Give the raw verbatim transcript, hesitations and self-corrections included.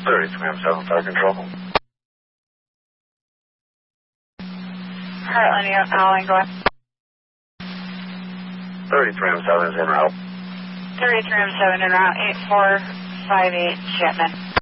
thirty-three M seven, fire control. Heartland, you have Allen, go ahead. thirty-three M seven is en route. thirty-three M seven en route, eight four five eight, Chapman.